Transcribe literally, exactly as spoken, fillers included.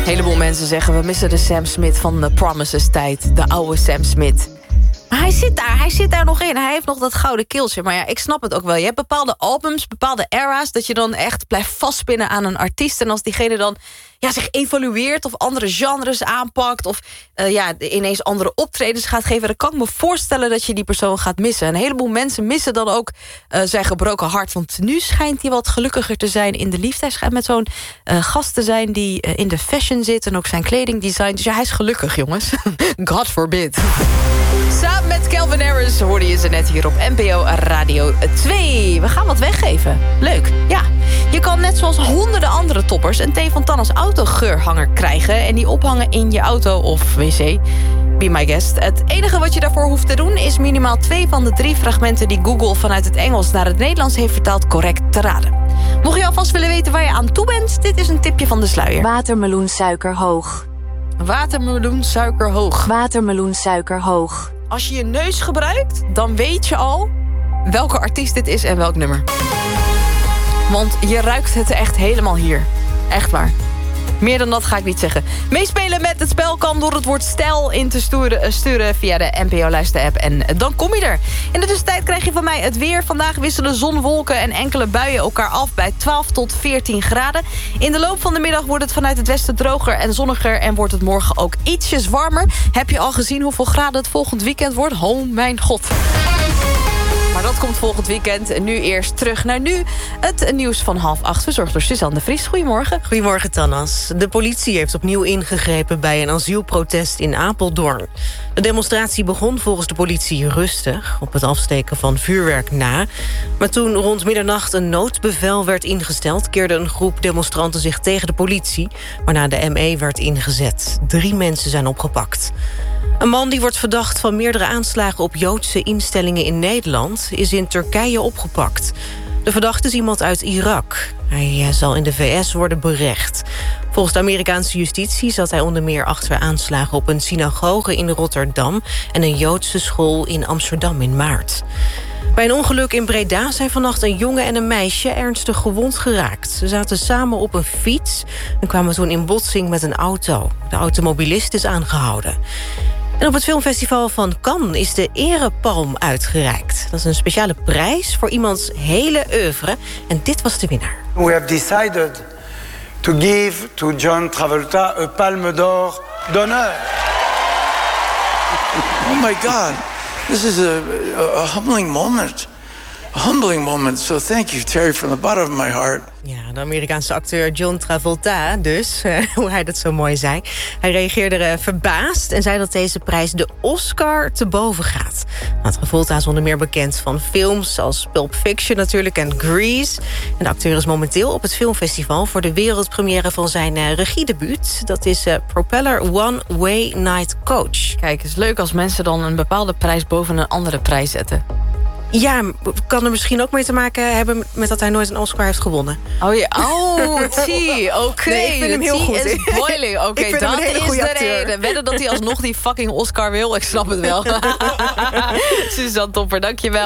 heleboel mensen zeggen, we missen de Sam Smith van de Promises tijd. De oude Sam Smith. Maar hij zit daar, hij zit daar nog in. Hij heeft nog dat gouden keeltje. Maar ja, ik snap het ook wel. Je hebt bepaalde albums, bepaalde era's, dat je dan echt blijft vastpinnen aan een artiest. En als diegene dan ja, zich evolueert of andere genres aanpakt, of uh, ja, ineens andere optredens gaat geven, dan kan ik me voorstellen dat je die persoon gaat missen. Een heleboel mensen missen dan ook uh, zijn gebroken hart. Want nu schijnt hij wat gelukkiger te zijn in de liefde. Hij schijnt met zo'n uh, gast te zijn die uh, in de fashion zit en ook zijn kledingdesign. Dus ja, hij is gelukkig, jongens. God forbid. Samen met Calvin Harris hoorde je ze net hier op N P O Radio twee. We gaan wat weggeven. Leuk, ja. Je kan net zoals honderden andere toppers een Thee van Tannes autogeurhanger krijgen en die ophangen in je auto of wc. Be my guest. Het enige wat je daarvoor hoeft te doen is minimaal twee van de drie fragmenten die Google vanuit het Engels naar het Nederlands heeft vertaald correct te raden. Mocht je alvast willen weten waar je aan toe bent, dit is een tipje van de sluier. Watermeloensuiker hoog. Watermeloensuiker hoog. Watermeloensuiker hoog. Als je je neus gebruikt, dan weet je al welke artiest dit is en welk nummer. Want je ruikt het echt helemaal hier. Echt waar. Meer dan dat ga ik niet zeggen. Meespelen met het spel kan door het woord stijl in te sturen, sturen via de N P O-luister-app. En dan kom je er. In de tussentijd krijg je van mij het weer. Vandaag wisselen zon, wolken en enkele buien elkaar af bij twaalf tot veertien graden. In de loop van de middag wordt het vanuit het westen droger en zonniger en wordt het morgen ook ietsjes warmer. Heb je al gezien hoeveel graden het volgend weekend wordt? Oh mijn god. Maar dat komt volgend weekend. En nu eerst terug naar nu. Het nieuws van half acht, verzorgd door Suzanne de Vries. Goedemorgen. Goedemorgen, Tannas. De politie heeft opnieuw ingegrepen bij een asielprotest in Apeldoorn. De demonstratie begon volgens de politie rustig, op het afsteken van vuurwerk na. Maar toen rond middernacht een noodbevel werd ingesteld, keerde een groep demonstranten zich tegen de politie, waarna de M E werd ingezet. Drie mensen zijn opgepakt. Een man die wordt verdacht van meerdere aanslagen op Joodse instellingen in Nederland is in Turkije opgepakt. De verdachte is iemand uit Irak. Hij zal in de V S worden berecht. Volgens de Amerikaanse justitie zat hij onder meer achter aanslagen op een synagoge in Rotterdam en een Joodse school in Amsterdam in maart. Bij een ongeluk in Breda zijn vannacht een jongen en een meisje ernstig gewond geraakt. Ze zaten samen op een fiets en kwamen toen in botsing met een auto. De automobilist is aangehouden. En op het filmfestival van Cannes is de Erepalm uitgereikt. Dat is een speciale prijs voor iemands hele oeuvre. En dit was de winnaar. We have decided to give to John Travolta a Palme d'Or d'honneur. Oh my God, this is a, a, a humbling moment. A humbling moment. So thank you, Terry, from the bottom of my heart. Ja, de Amerikaanse acteur John Travolta dus, uh, hoe hij dat zo mooi zei. Hij reageerde uh, verbaasd en zei dat deze prijs de Oscar te boven gaat. Nou, Travolta is onder meer bekend van films als Pulp Fiction natuurlijk en Grease. En de acteur is momenteel op het filmfestival voor de wereldpremière van zijn uh, regiedebuut. Dat is uh, Propeller One Way Night Coach. Kijk, het is leuk als mensen dan een bepaalde prijs boven een andere prijs zetten. Ja, kan er misschien ook mee te maken hebben met dat hij nooit een Oscar heeft gewonnen. Oh ja, oh, tea, oké. Okay. Nee, ik vind hem heel goed. Is boiling, oké, okay, dat is de acteur. Reden. Wedden dat hij alsnog die fucking Oscar wil, ik snap het wel. Suzanne Topper, dankjewel.